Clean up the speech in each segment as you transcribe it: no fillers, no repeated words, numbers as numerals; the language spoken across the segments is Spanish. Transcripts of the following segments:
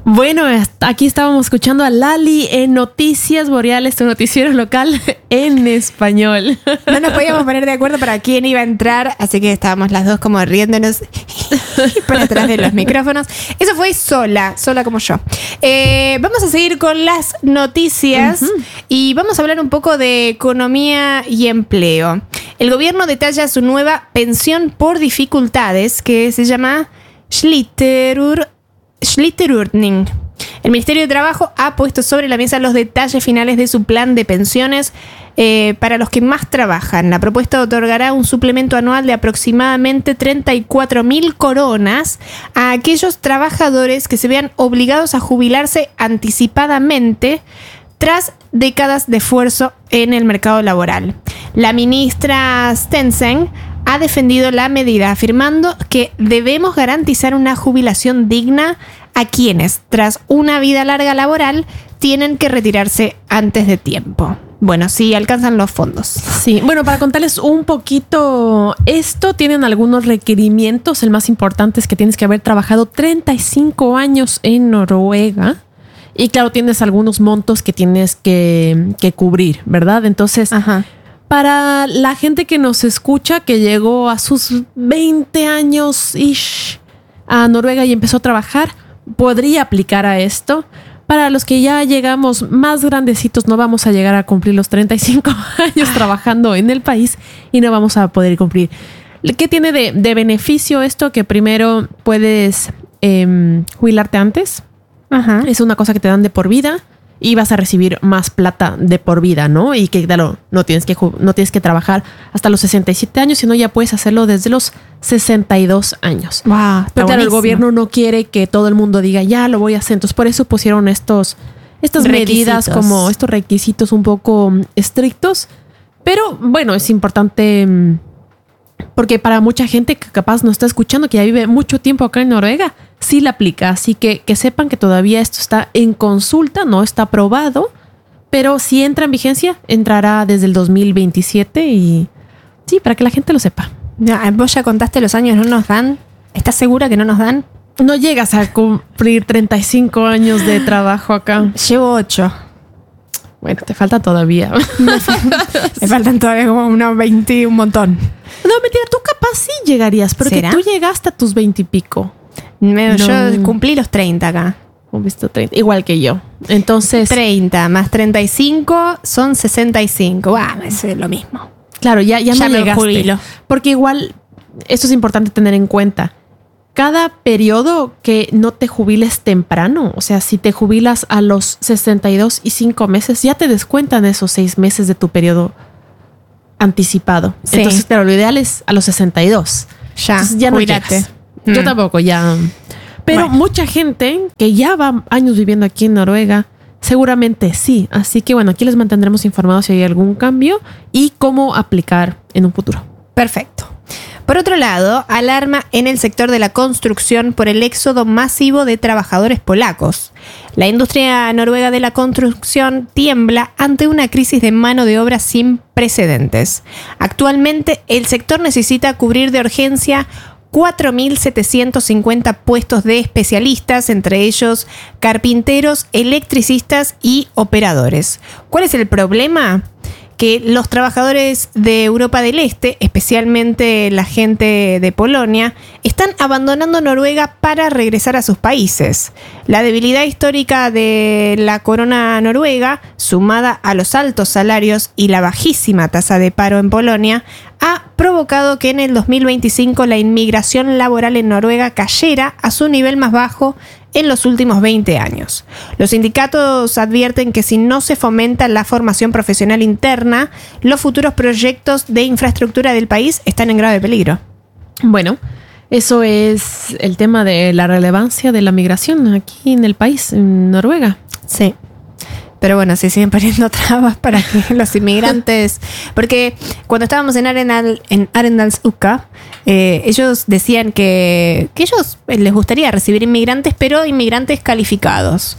Bueno, aquí estábamos escuchando a Lali en Noticias Boreales, tu noticiero local en español. No nos podíamos poner de acuerdo para quién iba a entrar, así que estábamos las dos como riéndonos por detrás de los micrófonos. Eso fue sola como yo. Vamos a seguir con las noticias y vamos a hablar un poco de economía y empleo. El gobierno detalla su nueva pensión por dificultades que se llama Schlitterurning. El Ministerio de Trabajo ha puesto sobre la mesa los detalles finales de su plan de pensiones para los que más trabajan. La propuesta otorgará un suplemento anual de aproximadamente 34.000 coronas a aquellos trabajadores que se vean obligados a jubilarse anticipadamente tras décadas de esfuerzo en el mercado laboral. La ministra Stensen ha defendido la medida, afirmando que debemos garantizar una jubilación digna a quienes, tras una vida larga laboral, tienen que retirarse antes de tiempo. Bueno, sí alcanzan los fondos. Sí, bueno, para contarles un poquito, esto tienen algunos requerimientos. El más importante es que tienes que haber trabajado 35 años en Noruega. Y claro, tienes algunos montos que tienes que cubrir, ¿verdad? Entonces, para la gente que nos escucha, que llegó a sus 20 años-ish a Noruega y empezó a trabajar, podría aplicar a esto. Para los que ya llegamos más grandecitos, no vamos a llegar a cumplir los 35 años trabajando en el país y no vamos a poder cumplir. ¿Qué tiene de beneficio esto? Que primero puedes jubilarte antes. Es una cosa que te dan de por vida y vas a recibir más plata de por vida, ¿no? Y que, claro, no tienes que trabajar hasta los 67 años, sino ya puedes hacerlo desde los 62 años. Wow, pero claro, el gobierno no quiere que todo el mundo diga, ya lo voy a hacer. Entonces, por eso pusieron estas medidas, como estos requisitos un poco estrictos. Pero, bueno, es importante porque para mucha gente que capaz no está escuchando, que ya vive mucho tiempo acá en Noruega, sí la aplica. Así que sepan que todavía esto está en consulta, no está aprobado, pero si entra en vigencia, entrará desde el 2027 y sí, para que la gente lo sepa. Vos ya contaste los años, ¿no nos dan? ¿Estás segura que no nos dan? No llegas a cumplir 35 años de trabajo acá. Llevo 8. Bueno, te falta todavía. Me faltan todavía como unos 20, un montón. No, mentira, tú capaz sí llegarías, porque ¿será? Tú llegaste a tus 20 y pico. Yo cumplí los 30 acá. Visto 30, igual que yo. Entonces 30 más 35 son 65. Es lo mismo. Claro, ya no me llegaste. jubilo. Porque igual, esto es importante tener en cuenta. Cada periodo que no te jubiles temprano, o sea, si te jubilas a los 62 y 5 meses, ya te descuentan esos 6 meses de tu periodo anticipado. Sí. Entonces, claro, lo ideal es a los 62. Ya no llegas. Yo tampoco, ya. Pero mucha gente que ya va años viviendo aquí en Noruega, seguramente sí. Así que bueno, aquí les mantendremos informados si hay algún cambio y cómo aplicar en un futuro. Perfecto. Por otro lado, alarma en el sector de la construcción por el éxodo masivo de trabajadores polacos. La industria noruega de la construcción tiembla ante una crisis de mano de obra sin precedentes. Actualmente, el sector necesita cubrir de urgencia 4.750 puestos de especialistas, entre ellos carpinteros, electricistas y operadores. ¿Cuál es el problema? Que los trabajadores de Europa del Este, especialmente la gente de Polonia, están abandonando Noruega para regresar a sus países. La debilidad histórica de la corona noruega, sumada a los altos salarios y la bajísima tasa de paro en Polonia, ha provocado que en el 2025 la inmigración laboral en Noruega cayera a su nivel más bajo en los últimos 20 años. Los sindicatos advierten que si no se fomenta la formación profesional interna, los futuros proyectos de infraestructura del país están en grave peligro. Bueno, eso es el tema de la relevancia de la migración aquí en el país, en Noruega. Sí. Pero bueno, se siguen poniendo trabas para que los inmigrantes... Porque cuando estábamos en Arendalsuka, ellos decían que ellos les gustaría recibir inmigrantes, pero inmigrantes calificados,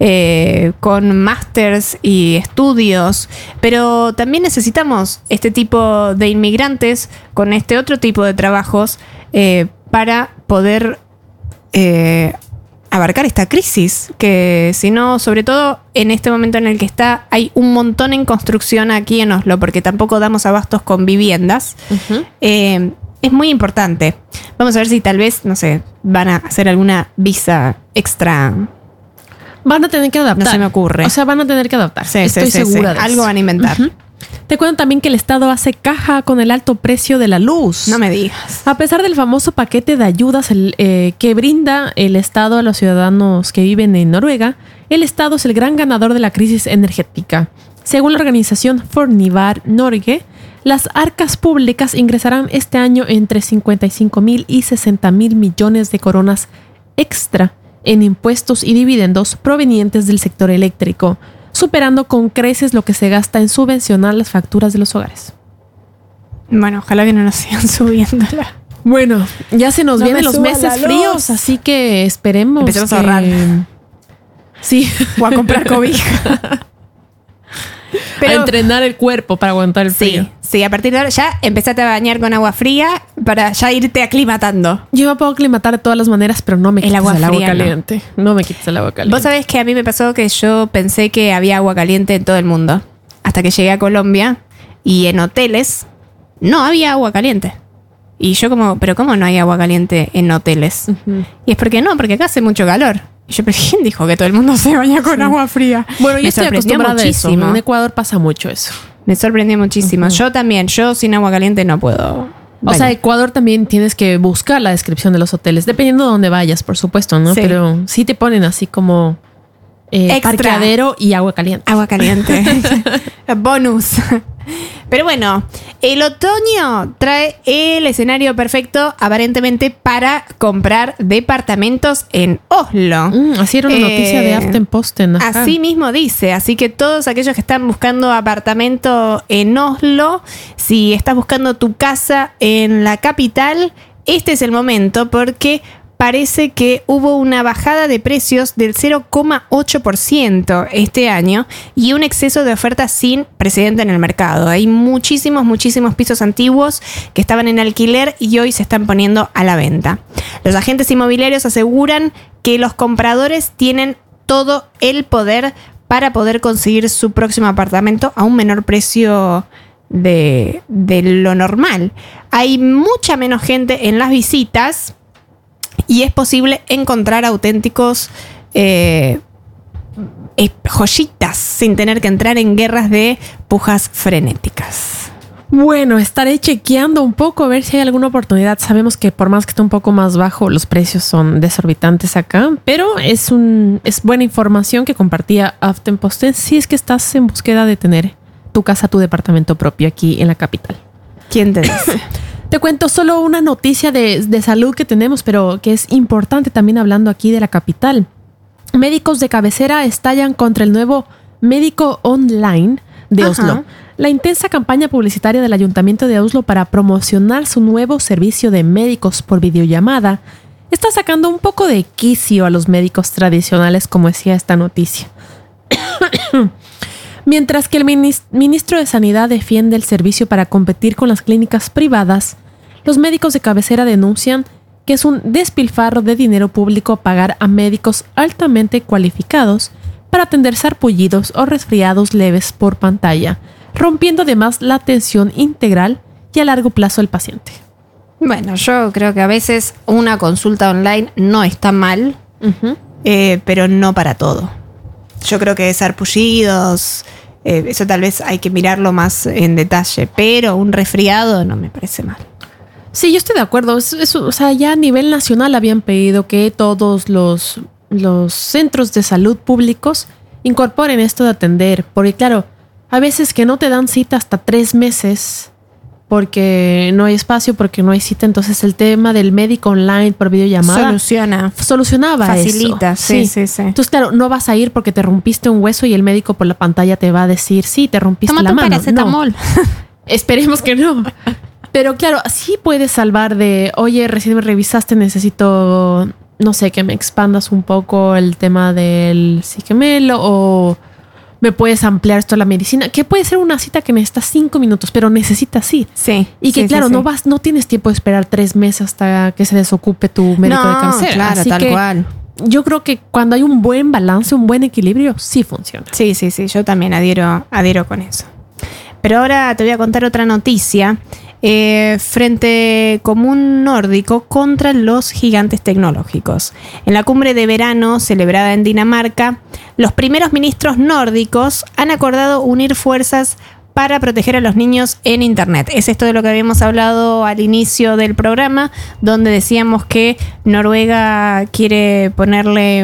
con másters y estudios. Pero también necesitamos este tipo de inmigrantes con este otro tipo de trabajos para poder abarcar esta crisis, que si no, sobre todo en este momento en el que hay un montón en construcción aquí en Oslo, porque tampoco damos abastos con viviendas. Ujú. Es muy importante. Vamos a ver si tal vez, no sé, van a hacer alguna visa extra. Van a tener que adaptar. No se me ocurre. O sea, van a tener que adaptar. Sí, Estoy segura de eso. Algo van a inventar. Ujú. Te cuento también que el Estado hace caja con el alto precio de la luz. No me digas. A pesar del famoso paquete de ayudas que brinda el Estado a los ciudadanos que viven en Noruega, el Estado es el gran ganador de la crisis energética. Según la organización Fornybar Norge, las arcas públicas ingresarán este año entre 55.000 y 60.000 millones de coronas extra en impuestos y dividendos provenientes del sector eléctrico, superando con creces lo que se gasta en subvencionar las facturas de los hogares. Bueno, ojalá que no nos sigan subiéndola. Bueno, ya se nos No vienen me los suba meses la luz. fríos, así que esperemos. Empecemos a que- ahorrar. Sí, O a comprar cobija. a entrenar el cuerpo para aguantar el frío. Sí, a partir de ahora ya empezaste a bañar con agua fría para ya irte aclimatando. Yo me puedo aclimatar de todas las maneras, pero no me El quites agua el agua fría, no. caliente. No me quites el agua caliente. Vos sabés que a mí me pasó que yo pensé que había agua caliente en todo el mundo. Hasta que llegué a Colombia y en hoteles no había agua caliente. Y yo como, ¿pero cómo no hay agua caliente en hoteles? Ujú. Y es porque acá hace mucho calor. Y yo, ¿pero quién dijo que todo el mundo se baña con agua fría? Bueno, yo Me estoy sorprendió acostumbrada a eso. muchísimo. En Ecuador pasa mucho eso. Me sorprendió muchísimo. Yo también, yo sin agua caliente no puedo. O sea, Ecuador también tienes que buscar la descripción de los hoteles, dependiendo de dónde vayas, por supuesto, ¿no? Sí. Pero sí te ponen así como Extra. parqueadero y agua caliente. Agua caliente. Bonus. Pero bueno, el otoño trae el escenario perfecto aparentemente para comprar departamentos en Oslo. Así era una noticia de Aftenposten. Ajá. Así mismo dice, así que todos aquellos que están buscando apartamento en Oslo, si estás buscando tu casa en la capital, este es el momento porque parece que hubo una bajada de precios del 0,8% este año y un exceso de ofertas sin precedente en el mercado. Hay muchísimos pisos antiguos que estaban en alquiler y hoy se están poniendo a la venta. Los agentes inmobiliarios aseguran que los compradores tienen todo el poder para poder conseguir su próximo apartamento a un menor precio de lo normal. Hay mucha menos gente en las visitas y es posible encontrar auténticos joyitas sin tener que entrar en guerras de pujas frenéticas. Bueno, estaré chequeando un poco a ver si hay alguna oportunidad. Sabemos que por más que esté un poco más bajo, los precios son desorbitantes acá, pero es buena información que compartía Aftenposten si es que estás en búsqueda de tener tu casa, tu departamento propio aquí en la capital. ¿Quién te dice? Te cuento solo una noticia de salud que tenemos, pero que es importante también hablando aquí de la capital. Médicos de cabecera estallan contra el nuevo Médico Online de Ajá. Oslo. La intensa campaña publicitaria del Ayuntamiento de Oslo para promocionar su nuevo servicio de médicos por videollamada está sacando un poco de quicio a los médicos tradicionales, como decía esta noticia. Mientras que el ministro de Sanidad defiende el servicio para competir con las clínicas privadas, los médicos de cabecera denuncian que es un despilfarro de dinero público pagar a médicos altamente cualificados para atender sarpullidos o resfriados leves por pantalla, rompiendo además la atención integral y a largo plazo del paciente. Bueno, yo creo que a veces una consulta online no está mal, Ujú. pero no para todo. Yo creo que sarpullidos, eso tal vez hay que mirarlo más en detalle, pero un resfriado no me parece mal. Sí, yo estoy de acuerdo. O sea, ya a nivel nacional habían pedido que todos los centros de salud públicos incorporen esto de atender. Porque claro, a veces que no te dan cita hasta 3 meses porque no hay espacio, porque no hay cita. Entonces el tema del médico online por videollamada solucionaba Facilita, eso. sí. Entonces claro, no vas a ir porque te rompiste un hueso y el médico por la pantalla te va a decir, sí, te rompiste Toma la tu mano. paracetamol. No. Esperemos que no. Pero claro, sí puedes salvar de, oye, recién me revisaste, necesito, no sé, que me expandas un poco el tema del psiquemelo o me puedes ampliar esto a la medicina, que puede ser una cita que necesitas 5 minutos, pero necesitas ir. Sí. Y que sí, claro, sí, no sí. no tienes tiempo de esperar 3 meses hasta que se desocupe tu médico de cabecera. Claro, Así tal que cual. yo creo que cuando hay un buen balance, un buen equilibrio, sí funciona. Sí, yo también adhiero con eso. Pero ahora te voy a contar otra noticia. Frente Común Nórdico contra los gigantes tecnológicos. En la cumbre de verano celebrada en Dinamarca, los primeros ministros nórdicos han acordado unir fuerzas para proteger a los niños en Internet. Es esto de lo que habíamos hablado al inicio del programa, donde decíamos que Noruega quiere ponerle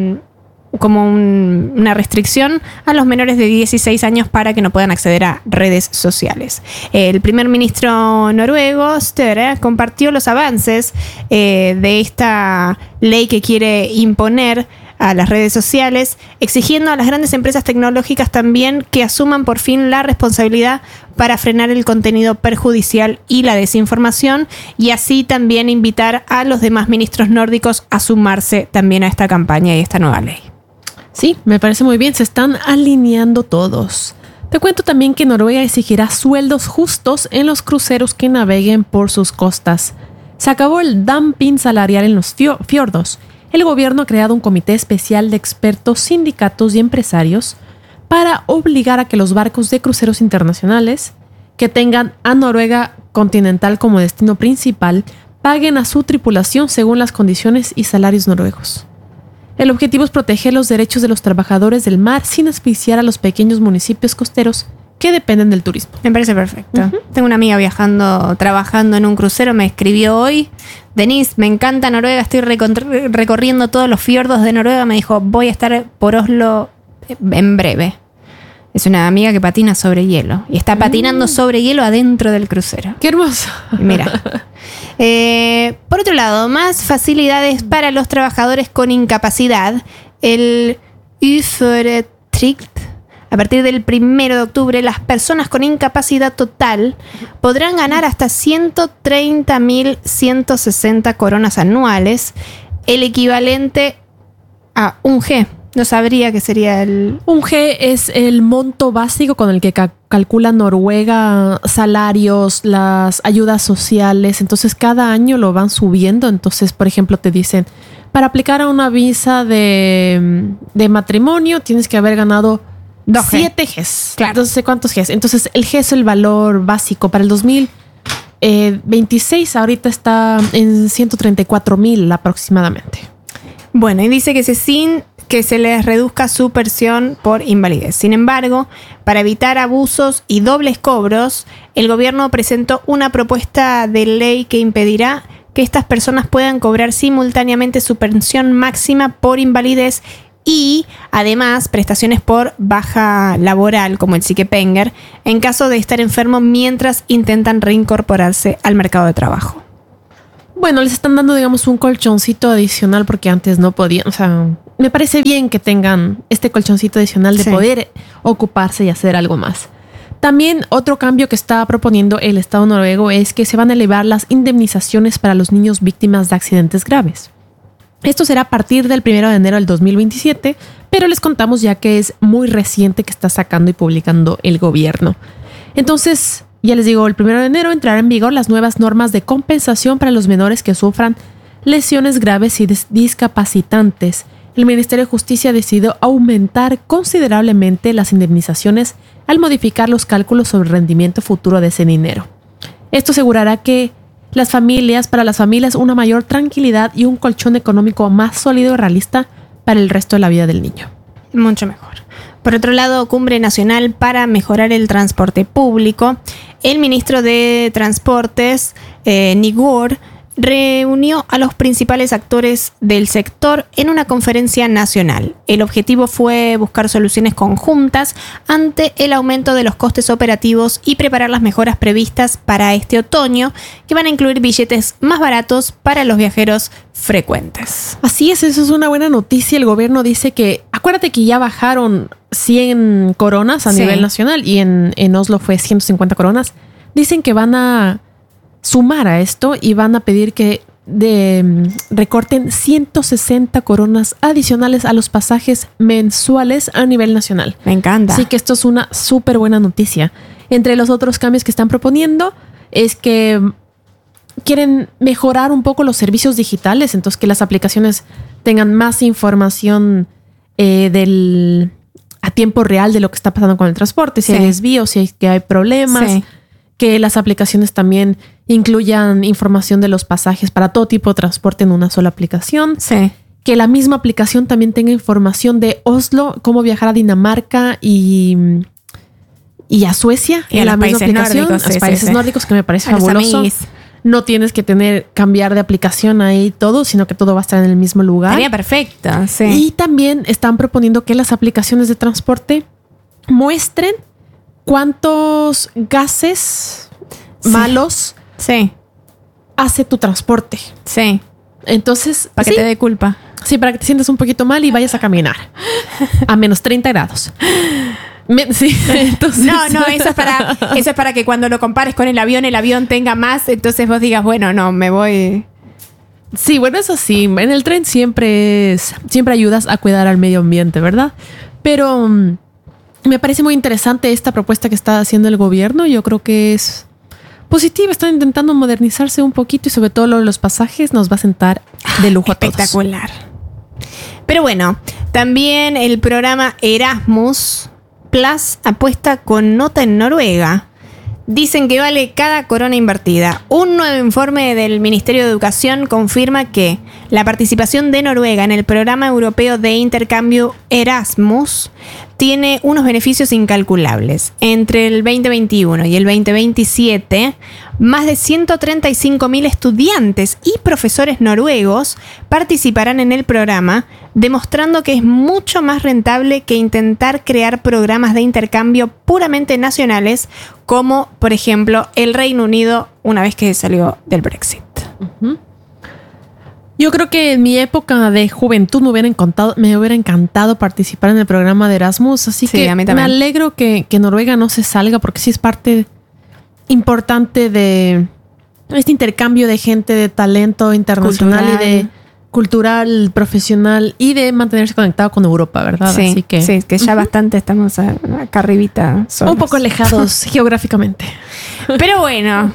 una restricción a los menores de 16 años para que no puedan acceder a redes sociales. El primer ministro noruego, Støre, compartió los avances de esta ley que quiere imponer a las redes sociales, exigiendo a las grandes empresas tecnológicas también que asuman por fin la responsabilidad para frenar el contenido perjudicial y la desinformación, y así también invitar a los demás ministros nórdicos a sumarse también a esta campaña y esta nueva ley. Sí, me parece muy bien, se están alineando todos. Te cuento también que Noruega exigirá sueldos justos en los cruceros que naveguen por sus costas. Se acabó el dumping salarial en los fiordos. El gobierno ha creado un comité especial de expertos, sindicatos y empresarios para obligar a que los barcos de cruceros internacionales que tengan a Noruega continental como destino principal paguen a su tripulación según las condiciones y salarios noruegos. El objetivo es proteger los derechos de los trabajadores del mar sin asfixiar a los pequeños municipios costeros que dependen del turismo. Me parece perfecto. Uh-huh. Tengo una amiga trabajando en un crucero, me escribió hoy: Denise, me encanta Noruega, estoy recorriendo todos los fiordos de Noruega. Me dijo, voy a estar por Oslo en breve. Es una amiga que patina sobre hielo y está patinando sobre hielo adentro del crucero. ¡Qué hermoso! Mira. Por otro lado, más facilidades para los trabajadores con incapacidad. El Uføretrygd. A partir del 1 de octubre, las personas con incapacidad total podrán ganar hasta 130.160 coronas anuales, el equivalente a un G. No sabría qué sería el... Un G es el monto básico con el que calcula Noruega salarios, las ayudas sociales. Entonces, cada año lo van subiendo. Entonces, por ejemplo, te dicen, para aplicar a una visa de matrimonio tienes que haber ganado 7 Gs. Claro. Entonces, ¿cuántos Gs? Entonces, el G es el valor básico. Para el 2026 ahorita está en 134.000 aproximadamente. Bueno, y dice que sin que se les reduzca su pensión por invalidez. Sin embargo, para evitar abusos y dobles cobros, el gobierno presentó una propuesta de ley que impedirá que estas personas puedan cobrar simultáneamente su pensión máxima por invalidez y, además, prestaciones por baja laboral, como el Sykepenger, en caso de estar enfermo mientras intentan reincorporarse al mercado de trabajo. Bueno, les están dando, digamos, un colchoncito adicional porque antes no podían. O sea, me parece bien que tengan este colchoncito adicional de poder ocuparse y hacer algo más. También otro cambio que está proponiendo el Estado noruego es que se van a elevar las indemnizaciones para los niños víctimas de accidentes graves. Esto será a partir del 1 de enero del 2027, pero les contamos ya que es muy reciente que está sacando y publicando el gobierno. Entonces, ya les digo, el 1 de enero entrarán en vigor las nuevas normas de compensación para los menores que sufran lesiones graves y discapacitantes. El Ministerio de Justicia decidió aumentar considerablemente las indemnizaciones al modificar los cálculos sobre el rendimiento futuro de ese dinero. Esto asegurará que para las familias una mayor tranquilidad y un colchón económico más sólido y realista para el resto de la vida del niño. Mucho mejor. Por otro lado, Cumbre Nacional para mejorar el transporte público. El ministro de Transportes, Nygaard, reunió a los principales actores del sector en una conferencia nacional. El objetivo fue buscar soluciones conjuntas ante el aumento de los costes operativos y preparar las mejoras previstas para este otoño, que van a incluir billetes más baratos para los viajeros frecuentes. Así es, eso es una buena noticia. El gobierno dice que, acuérdate que ya bajaron 100 coronas a nivel nacional y en Oslo fue 150 coronas. Dicen que van a sumar a esto y van a pedir que recorten 160 coronas adicionales a los pasajes mensuales a nivel nacional. Me encanta. Así que esto es una súper buena noticia. Entre los otros cambios que están proponiendo es que quieren mejorar un poco los servicios digitales, entonces que las aplicaciones tengan más información a tiempo real de lo que está pasando con el transporte, si hay desvíos, si hay problemas, que las aplicaciones también incluyan información de los pasajes para todo tipo de transporte en una sola aplicación. Que la misma aplicación también tenga información de Oslo, cómo viajar a Dinamarca y a Suecia. Y a la los misma países aplicación, nórdicos. los países nórdicos, que me parece a fabuloso. No tienes que cambiar de aplicación ahí todo, sino que todo va a estar en el mismo lugar. Estaría perfecto, sí. Y también están proponiendo que las aplicaciones de transporte muestren cuántos gases malos hace tu transporte. Sí. Entonces, para que te dé culpa. Sí, para que te sientas un poquito mal y vayas a caminar a menos 30 grados. Entonces... No, eso es para que cuando lo compares con el avión tenga más, entonces vos digas, bueno, no, me voy. Sí, bueno, eso sí, en el tren siempre ayudas a cuidar al medio ambiente, ¿verdad? Pero me parece muy interesante esta propuesta que está haciendo el gobierno. Yo creo que es positiva, están intentando modernizarse un poquito y sobre todo lo de los pasajes nos va a sentar de lujo a todos. Espectacular. Pero bueno, también el programa Erasmus Plus apuesta con nota en Noruega. Dicen que vale cada corona invertida. Un nuevo informe del Ministerio de Educación confirma que la participación de Noruega en el programa europeo de intercambio Erasmus tiene unos beneficios incalculables. Entre el 2021 y el 2027, más de 135.000 estudiantes y profesores noruegos participarán en el programa, demostrando que es mucho más rentable que intentar crear programas de intercambio puramente nacionales, como, por ejemplo, el Reino Unido una vez que salió del Brexit. Uh-huh. Yo creo que en mi época de juventud me hubiera encantado participar en el programa de Erasmus, así que me alegro que Noruega no se salga, porque sí es parte importante de este intercambio de gente, de talento internacional cultural, profesional, y de mantenerse conectado con Europa, ¿verdad? Sí, así que ya bastante estamos acá arribita solos. Un poco alejados geográficamente. Pero bueno,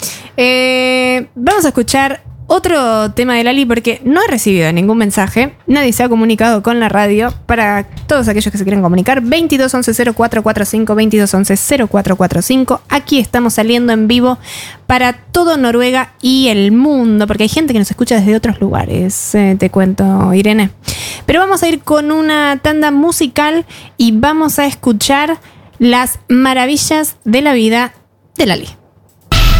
vamos a escuchar otro tema de Lali, porque no he recibido ningún mensaje. Nadie se ha comunicado con la radio. Para todos aquellos que se quieran comunicar, 2211-0445, 2211-0445. Aquí estamos saliendo en vivo para todo Noruega y el mundo, porque hay gente que nos escucha desde otros lugares, te cuento, Irene. Pero vamos a ir con una tanda musical y vamos a escuchar Las maravillas de la vida de Lali.